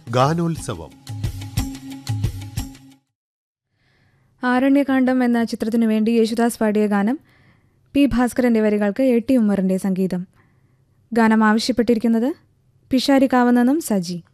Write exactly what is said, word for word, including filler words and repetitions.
ഗാനോത്സവം. ആരണ്യകാന്ഡം എന്ന ചിത്രത്തിനു വേണ്ടി യേശുദാസ് പാടിയ ഗാനം പി ഭാസ്കരന്റെ വരികൾക്ക് എ ടി ഉമ്മറിന്റെ സംഗീതം. ഗാനം ആവശ്യപ്പെട്ടിരിക്കുന്നത് പിഷാരിക്കാവ് നിന്നും സജി.